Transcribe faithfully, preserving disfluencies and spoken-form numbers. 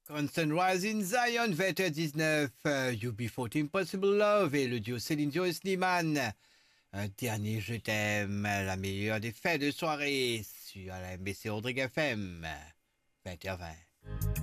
Constant Rise in Zion, vingt heures dix-neuf, euh, U B quatorze Impossible Love et le duo Céline Dion et Slimane. Un dernier Je t'aime, la meilleure des fêtes de soirée sur la M B C Rodrigue F M, vingt heures vingt.